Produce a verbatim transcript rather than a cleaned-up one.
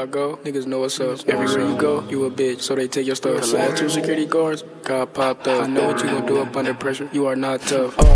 I go, niggas know what's up. Everywhere you go, you a bitch, so they take your stuff. Saw two security guards, God popped up. I know what you gon' do up under pressure. You are not tough.